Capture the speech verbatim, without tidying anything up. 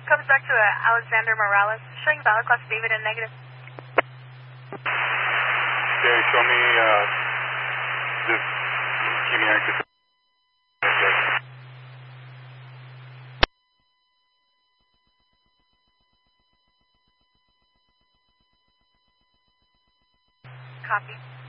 Comes back to uh, Alexander Morales, showing valid class David and negative. Okay, show me uh, this keeping active. Copy.